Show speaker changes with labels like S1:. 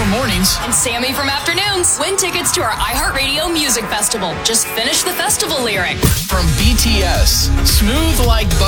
S1: from mornings.
S2: And Sammy from afternoons. Win tickets to our iHeartRadio Music Festival. Just finish the festival lyric.
S1: From BTS, Smooth Like Butter.